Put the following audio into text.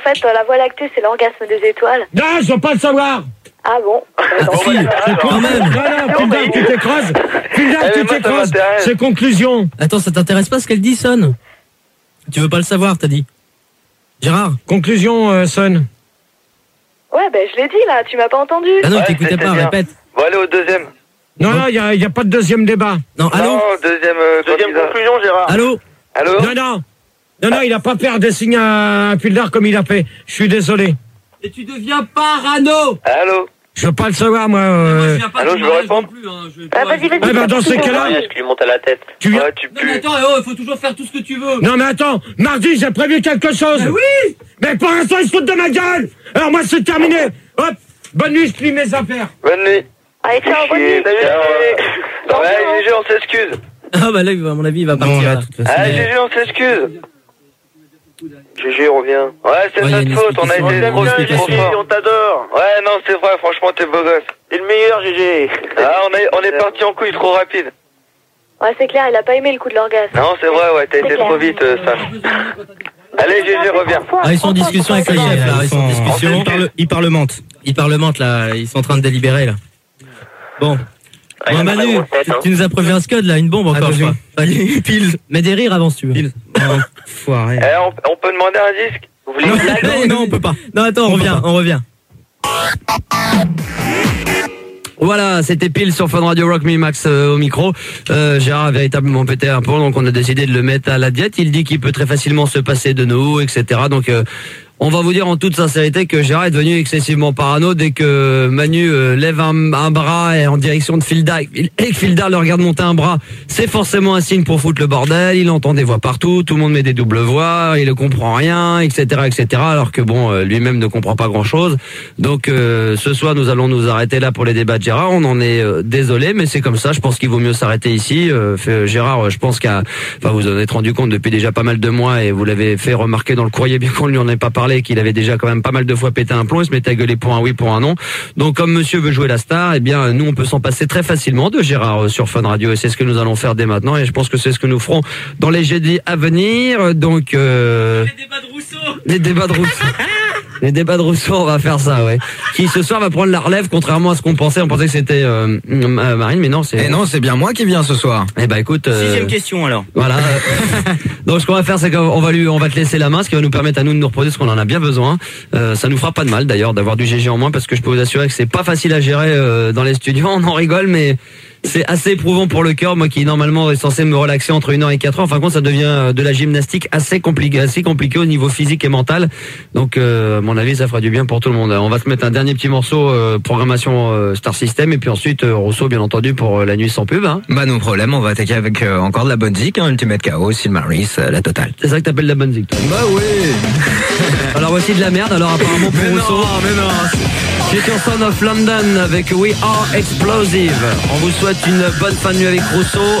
En fait, la Voie lactée, c'est l'orgasme des étoiles. Non, je veux pas le savoir. Ah bon? Quand même. Non, Fulda, tu t'écrases. Fulda, tu t'écrases. C'est conclusion. Attends, ça t'intéresse pas ce qu'elle dit, Son? Tu veux pas le savoir, t'as dit. Gérard? Conclusion, Son. Ouais, ben je l'ai dit là, tu m'as pas entendu. Ah non, il t'écoutait pas, répète. Bon, allez au deuxième. Non, il y a pas de deuxième débat. Non, allô? Non, deuxième conclusion, Gérard. Allô? Allô? Non, il a pas peur de signer un Fulda comme il a fait. Je suis désolé. Et tu deviens parano! Allô? Je veux pas le savoir, moi. Allô, je veux répondre? Vas-y. Eh ben, dans ces cas-là, Je lui monte à la tête. tu viens. Ouais, tu Non, mais pues. attends, il faut toujours faire tout ce que tu veux. Non, mais attends, mardi, j'ai prévu quelque chose. Mais oui! Mais pour l'instant, ils se foutent de ma gueule. Alors, moi, c'est terminé. Hop, bonne nuit, je plie mes affaires. Bonne nuit. Allez, ciao, bonne nuit. Salut. Ouais, GG, on s'excuse. Ah bah là, à mon avis, il va partir. là, Là. de toute façon. Ah, GG, on s'excuse. GG, reviens. Ouais, c'est Ouais, y a notre une faute, on a explication. été trop fort. On t'adore. Ouais, non, c'est vrai, franchement, t'es beau gosse. T'es le meilleur, GG. Ah, on est parti en couille trop rapide. Ouais, c'est clair, il a pas aimé le coup de l'orgasme. Non, c'est vrai, ouais, t'as été trop vite, ça. Allez, GG, reviens. Ah, ils sont en discussion avec le chef, là. Ils sont en discussion. Ils parlementent. Ils parlementent, là. Ils sont en train de délibérer, là. Bon. Bon, Manu, tu nous as prévu un scud, là. Une bombe encore, je Attention. crois. Allez, pile. Mets des rires avant, si tu veux. Pile. Foiré. Eh, on peut demander un disque? Vous voulez une blague? Non, on peut pas. Non, attends, on revient. Voilà, c'était pile sur Fun Radio Rock Me Max au micro. Gérard a véritablement pété un plomb, donc on a décidé de le mettre à la diète. Il dit qu'il peut très facilement se passer de nous, etc. Donc on va vous dire en toute sincérité que Gérard est devenu excessivement parano dès que Manu lève un bras en direction de Fulda et que Fulda le regarde monter un bras. C'est forcément un signe pour foutre le bordel. Il entend des voix partout, tout le monde met des doubles voix, il ne comprend rien, etc., etc. Alors que bon, lui-même ne comprend pas grand-chose. Donc ce soir, nous allons nous arrêter là pour les débats de Gérard. On en est désolé, mais c'est comme ça. Je pense qu'il vaut mieux s'arrêter ici. Gérard, je pense vous en êtes rendu compte depuis déjà pas mal de mois et vous l'avez fait remarquer dans le courrier, bien qu'on ne lui en ait pas parlé, qu'il avait déjà quand même pas mal de fois pété un plomb, il se mettait à gueuler pour un oui, pour un non. Donc comme monsieur veut jouer la star, eh bien nous on peut s'en passer très facilement de Gérard sur Fun Radio et c'est ce que nous allons faire dès maintenant et je pense que c'est ce que nous ferons dans les jeudis à venir. Donc les débats de Rousseau. Les débats de Rousseau, on va faire ça, ouais. Qui ce soir va prendre la relève, contrairement à ce qu'on pensait. On pensait que c'était Marine, mais non, c'est. Et non, c'est bien moi qui viens ce soir. Eh ben écoute. 6e question alors. Voilà. Donc ce qu'on va faire, c'est qu'on va te laisser la main, ce qui va nous permettre à nous de nous reposer, parce qu'on en a bien besoin. Ça nous fera pas de mal d'ailleurs d'avoir du GG en moins, parce que je peux vous assurer que c'est pas facile à gérer dans les studios. On en rigole, mais c'est assez éprouvant pour le cœur. Moi qui normalement est censé me relaxer entre 1 heure et 4 heures. Enfin, compte, ça devient de la gymnastique assez compliqué au niveau physique et mental. Donc, à mon avis, ça fera du bien pour tout le monde. On va se mettre un dernier petit morceau, programmation Star System, et puis ensuite Rousseau, bien entendu, pour la nuit sans pub. Hein. Bah, no problème, on va attaquer avec encore de la bonne zik, Ultimate Chaos, Silmaris, la totale. C'est ça que t'appelles la bonne zik, toi. Bah oui. Alors voici de la merde, alors apparemment pour Rousseau. Mais non. J'étais en Son of London avec We Are Explosive. On vous souhaite une bonne fin de nuit avec Rousseau.